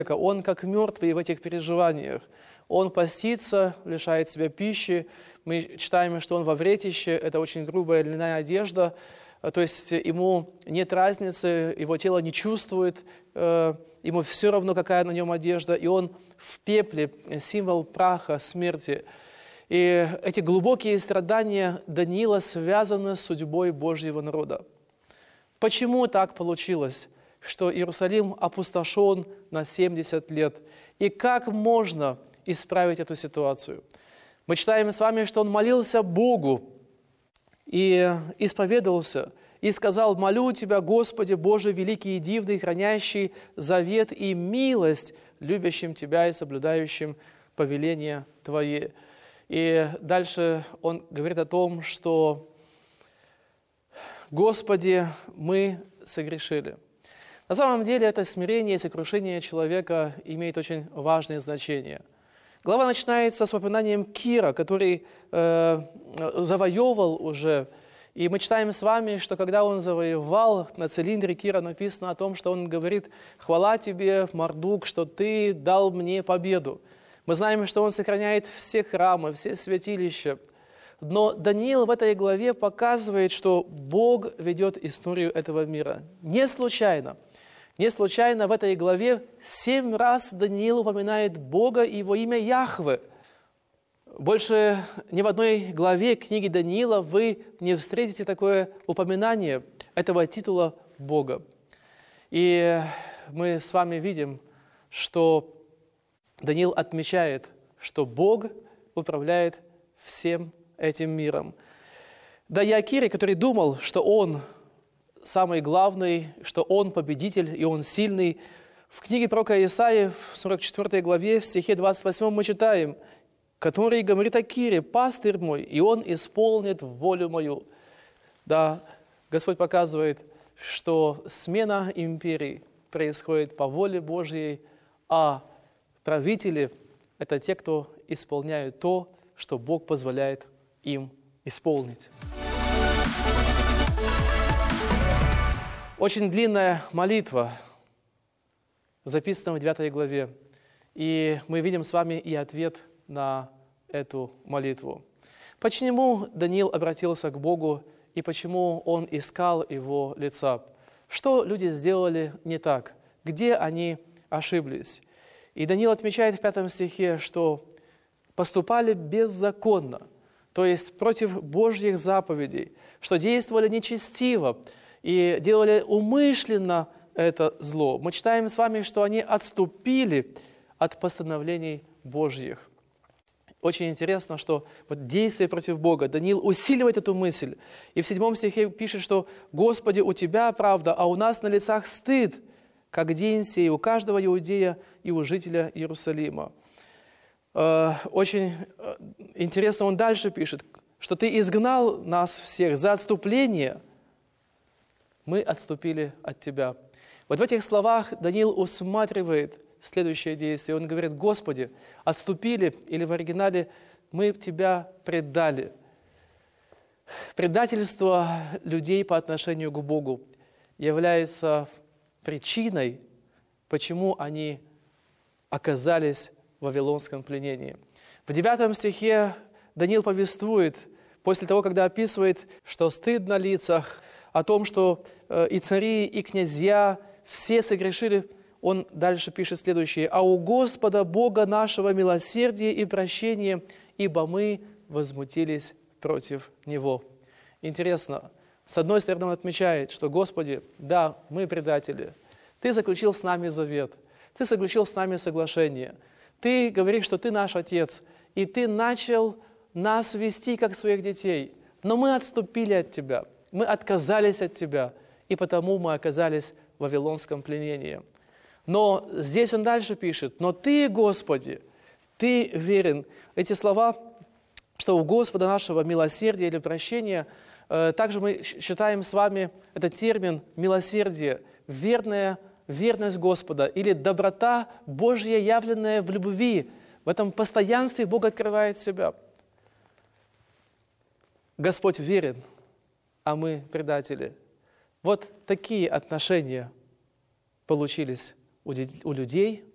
Он как мертвый в этих переживаниях. Он постится, лишает себя пищи. Мы читаем, что он во вретище, это очень грубая льняная одежда. То есть ему нет разницы, его тело не чувствует, ему все равно, какая на нем одежда. И он в пепле, символ праха, смерти. И эти глубокие страдания Даниила связаны с судьбой Божьего народа. Почему так получилось, что Иерусалим опустошен на 70 лет? И как можно исправить эту ситуацию? Мы читаем с вами, что он молился Богу и исповедовался, и сказал: «Молю Тебя, Господи, Боже великий и дивный, хранящий завет и милость, любящим Тебя и соблюдающим повеления Твои». И дальше он говорит о том, что «Господи, мы согрешили». На самом деле это смирение и сокрушение человека имеет очень важное значение. Глава начинается с упоминанием Кира, который завоевывал уже. И мы читаем с вами, что когда он завоевал, на цилиндре Кира написано о том, что он говорит: «Хвала тебе, Мардук, что ты дал мне победу». Мы знаем, что он сохраняет все храмы, все святилища. Но Даниил в этой главе показывает, что Бог ведет историю этого мира. Не случайно. Не случайно в этой главе 7 раз Даниил упоминает Бога и его имя Яхве. Больше ни в одной главе книги Даниила вы не встретите такое упоминание этого титула Бога. И мы с вами видим, что Даниил отмечает, что Бог управляет всем этим миром. Да и о Кире, который думал, что он самый главный, что он победитель и он сильный, в книге пророка Исаии, в 44 главе, в стихе 28 мы читаем, который говорит о Кире: «Пастырь мой, и он исполнит волю мою». Да, Господь показывает, что смена империи происходит по воле Божьей, а правители – это те, кто исполняют то, что Бог позволяет им исполнить. Очень длинная молитва, записана в 9 главе. И мы видим с вами и ответ на эту молитву. Почему Даниил обратился к Богу и почему он искал Его лица? Что люди сделали не так? Где они ошиблись? И Даниил отмечает в 5 стихе, что поступали беззаконно, то есть против Божьих заповедей, что действовали нечестиво и делали умышленно это зло. Мы читаем с вами, что они отступили от постановлений Божьих. Очень интересно, что вот действие против Бога, Даниил усиливает эту мысль. И в 7 стихе пишет, что «Господи, у Тебя правда, а у нас на лицах стыд, как день сей, у каждого иудея и у жителя Иерусалима». Очень интересно, он дальше пишет, что «Ты изгнал нас всех за отступление, мы отступили от Тебя». Вот в этих словах Даниил усматривает следующее действие. Он говорит: «Господи, отступили», или в оригинале «мы Тебя предали». Предательство людей по отношению к Богу является причиной, почему они оказались в вавилонском пленении. В 9 стихе Даниил повествует, после того, когда описывает, что стыд на лицах, о том, что и цари, и князья все согрешили, он дальше пишет следующее: «А у Господа Бога нашего милосердие и прощение, ибо мы возмутились против Него». Интересно, с одной стороны он отмечает, что «Господи, да, мы предатели, Ты заключил с нами завет, Ты заключил с нами соглашение, Ты говоришь, что Ты наш Отец, и Ты начал нас вести как своих детей, но мы отступили от Тебя, мы отказались от Тебя, и потому мы оказались в вавилонском пленении». Но здесь он дальше пишет: «Но Ты, Господи, Ты верен». Эти слова, что у Господа нашего милосердия или прощения, также мы считаем с вами этот термин «милосердие», верность Господа или доброта Божья, явленная в любви. В этом постоянстве Бог открывает себя. Господь верен, а мы предатели. Вот такие отношения получились у людей